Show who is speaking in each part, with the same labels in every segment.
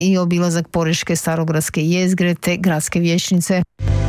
Speaker 1: i obilazak Porečke starogradske jezgre te gradske vijećnice.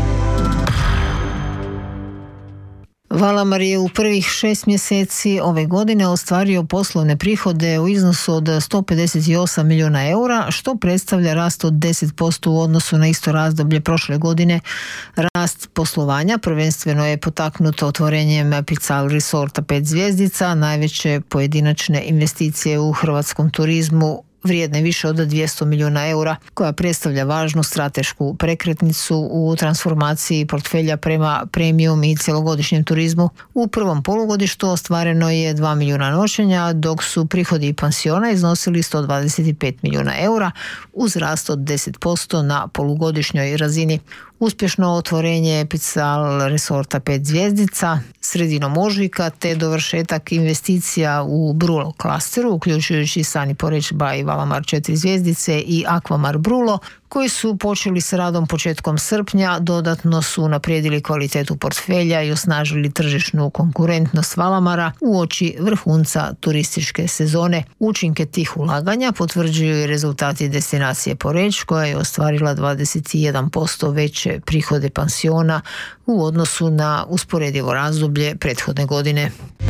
Speaker 1: Valamar je u prvih 6 mjeseci ove godine ostvario poslovne prihode u iznosu od 158 milijuna eura, što predstavlja rast od 10% u odnosu na isto razdoblje prošle godine. Rast poslovanja prvenstveno je potaknuto otvorenjem Pical Resorta 5 zvjezdica, najveće pojedinačne investicije u hrvatskom turizmu vrijedne više od 200 milijuna eura, koja predstavlja važnu stratešku prekretnicu u transformaciji portfelja prema premium i cjelogodišnjem turizmu. U prvom polugodištu ostvareno je 2 milijuna noćenja, dok su prihodi pansiona iznosili 125 milijuna eura, uz rast od 10% na polugodišnjoj razini. Uspješno otvorenje Pical Resorta 5 zvjezdica sredinom ožujka te dovršetak investicija u Brulo klasteru, uključujući Sani Poreč by Valamar 4 zvjezdice i Aquamar Brulo, koji su počeli s radom početkom srpnja, dodatno su unaprijedili kvalitetu portfelja i osnažili tržišnu konkurentnost Valamara uoči vrhunca turističke sezone. Učinke tih ulaganja potvrđuju i rezultati destinacije Poreč, koja je ostvarila 21% veće prihode pansiona u odnosu na usporedivo razdoblje prethodne godine.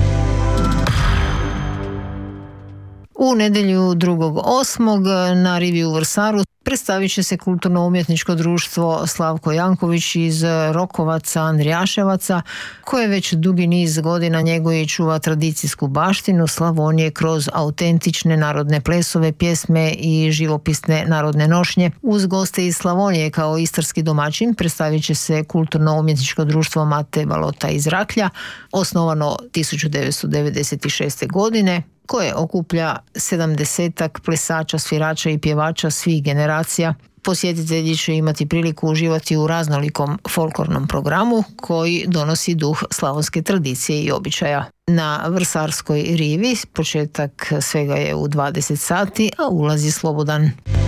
Speaker 1: U nedjelju 2.8. na rivi u Vrsaru predstavit će se kulturno-umjetničko društvo Slavko Janković iz Rokovaca, Andrijaševaca, koje već dugi niz godina njeguje i čuva tradicijsku baštinu Slavonije kroz autentične narodne plesove, pjesme i živopisne narodne nošnje. Uz goste iz Slavonije kao istarski domaćin predstavit će se kulturno-umjetničko društvo Mate Balota iz Raklja, osnovano 1996. godine, koje okuplja 70-ak plesača, svirača i pjevača svih generacija. Posjetitelji će imati priliku uživati u raznolikom folklornom programu koji donosi duh slavonske tradicije i običaja. Na Vrsarskoj rivi početak svega je u 20 sati, a ulaz je slobodan.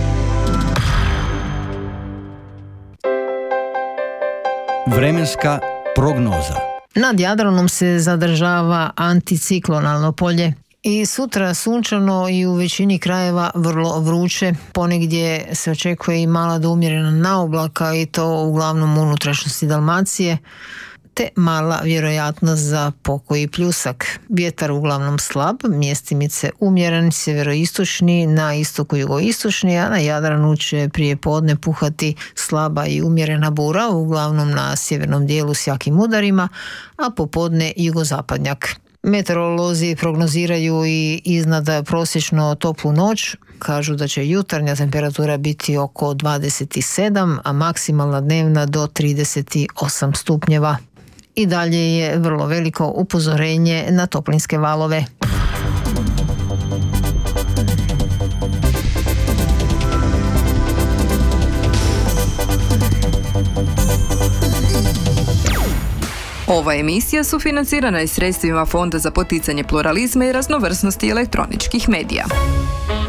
Speaker 2: Vremenska prognoza.
Speaker 1: Nad Jadranom se zadržava anticiklonalno polje. I sutra sunčano i u većini krajeva vrlo vruće. Ponegdje se očekuje i mala do umjerena naoblaka i to uglavnom u unutrašnjosti Dalmacije, te mala vjerojatnost za pokoj i pljusak. Vjetar uglavnom slab, mjestimice umjeren, sjeveroistočni, na istoku jugoistočni, a na Jadranu će prije podne puhati slaba i umjerena bura, uglavnom na sjevernom dijelu s jakim udarima, a popodne jugozapadnjak. Meteorolozi prognoziraju i iznad prosječno toplu noć. Kažu da će jutarnja temperatura biti oko 27, a maksimalna dnevna do 38 stupnjeva. I dalje je vrlo veliko upozorenje na toplinske valove.
Speaker 3: Ova emisija sufinancirana je sredstvima Fonda za poticanje pluralizma i raznovrsnosti elektroničkih medija.